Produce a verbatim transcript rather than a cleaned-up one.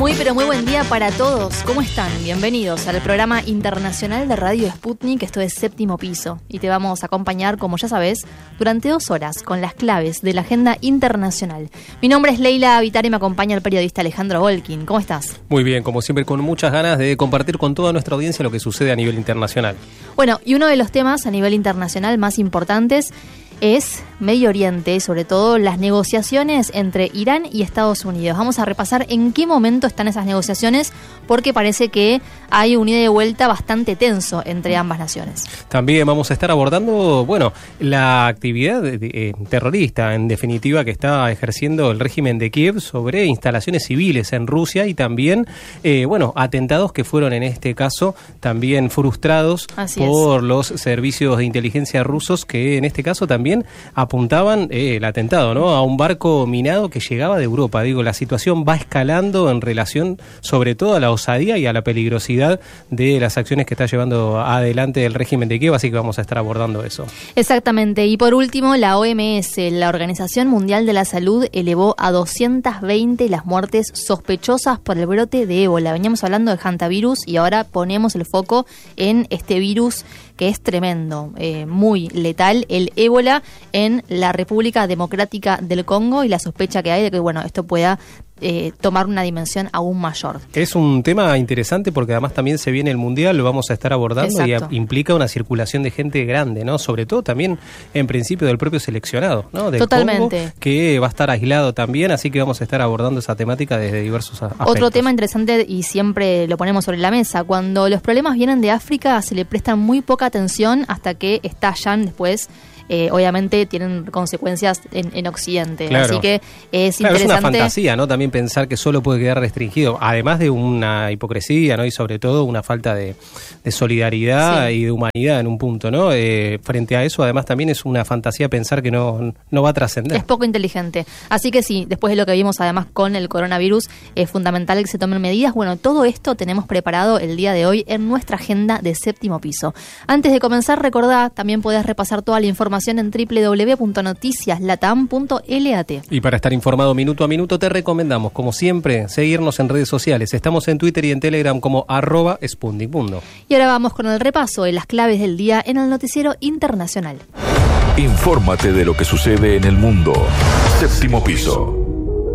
Muy pero muy buen día para todos. ¿Cómo están? Bienvenidos al programa internacional de Radio Sputnik. Esto es Séptimo Piso y te vamos a acompañar, como ya sabes, durante dos horas con las claves de la agenda internacional. Mi nombre es Leila Vitar y me acompaña el periodista Alejandro Volkin. ¿Cómo estás? Muy bien, como siempre, con muchas ganas de compartir con toda nuestra audiencia lo que sucede a nivel internacional. Bueno, y uno de los temas a nivel internacional más importantes es Medio Oriente, sobre todo las negociaciones entre Irán y Estados Unidos. Vamos a repasar en qué momento están esas negociaciones, porque parece que hay un ida y vuelta bastante tenso entre ambas naciones. También vamos a estar abordando, bueno, la actividad de, de, eh, terrorista, en definitiva, que está ejerciendo el régimen de Kiev sobre instalaciones civiles en Rusia y también, eh, bueno, atentados que fueron en este caso también frustrados Así por es. los servicios de inteligencia rusos, que en este caso también apuntaban eh, el atentado, ¿no?, a un barco minado que llegaba de Europa. Digo, la situación va escalando en relación sobre todo a la osadía y a la peligrosidad de las acciones que está llevando adelante el régimen de Kiev, así que vamos a estar abordando eso. Exactamente. Y por último, la O M S, la Organización Mundial de la Salud, elevó a doscientas veinte las muertes sospechosas por el brote de ébola. Veníamos hablando del hantavirus y ahora ponemos el foco en este virus que es tremendo, eh, muy letal, el ébola en la República Democrática del Congo, y la sospecha que hay de que, bueno, esto pueda eh, tomar una dimensión aún mayor. Es un tema interesante porque además también se viene el Mundial, lo vamos a estar abordando. Exacto. Y a, implica una circulación de gente grande, ¿no? Sobre todo también, en principio, del propio seleccionado, ¿no? Del Totalmente. Congo, que va a estar aislado también, así que vamos a estar abordando esa temática desde diversos aspectos. Otro tema interesante, y siempre lo ponemos sobre la mesa, cuando los problemas vienen de África se le prestan muy poca atención hasta que estallan después. Eh, obviamente tienen consecuencias en, en Occidente, claro. Así que es claro, interesante. Es una fantasía, ¿no? También pensar que solo puede quedar restringido, además de una hipocresía, ¿no? Y sobre todo una falta de, de solidaridad sí. y de humanidad en un punto, ¿no? Eh, frente a eso, además también es una fantasía pensar que no, no va a trascender. Es poco inteligente. Así que sí, después de lo que vimos además con el coronavirus, es fundamental que se tomen medidas. Bueno, todo esto tenemos preparado el día de hoy en nuestra agenda de Séptimo Piso. Antes de comenzar, recordá, también podés repasar toda la información en doble u doble u doble u punto noticias latam punto lat. Y para estar informado minuto a minuto te recomendamos, como siempre, seguirnos en redes sociales. Estamos en Twitter y en Telegram como arroba Sputnik Mundo. Y ahora vamos con el repaso de las claves del día en el noticiero internacional. Infórmate de lo que sucede en el mundo. Séptimo Piso.